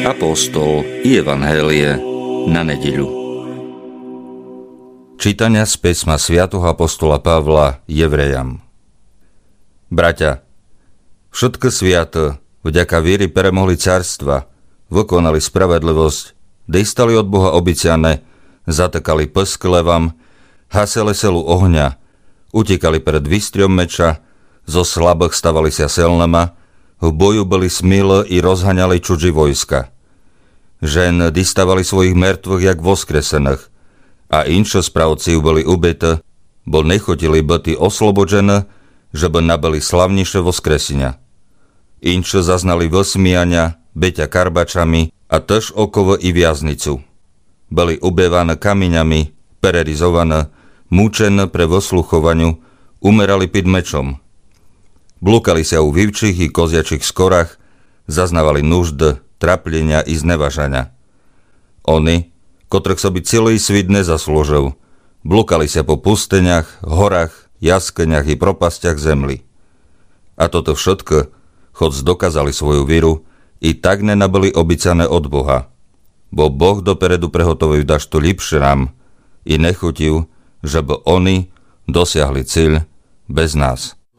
Apoštol i evanhélie na nedeľu. Čítania z písma svätého apoštola Pavla Jevrejam. Bratia, všetko sviato, vďaka viery premohli carstva, vykonali spravedlivosť, dostali od Boha obiciane, zatekali psklevam, haseli selu ohňa, utekali pred výstriom meča, zo slabých stavali sa silnema, v boju boli smilé i rozhaňali čudži vojska. Žen distávali svojich mŕtvych jak voskresených, a inšo spravci boli ubité, bo nechotili byť oslobodžené, že by nabili slavnejšie voskresenia. Inšo zaznali vysmiania, byťa karbačami a tež okovo i viaznicu. Boli ubievané kameňami, pererizované, múčené pre vosluchovaniu, umerali pід mečom. Blúkali sa u vivčích i koziačích skorách, zaznávali nužd, traplenia i znevažania. Oni, ktorých sa by celý svit nezaslúžil, blúkali sa po pusteniach, horách, jaskyniach i propastiach zemli. A toto všetko, choď dokázali svoju víru, i tak nenabili obicané od Boha, bo Boh dopredu prehotovil dašto lepšie nám i nechutil, že by oni dosiahli cíľ bez nás.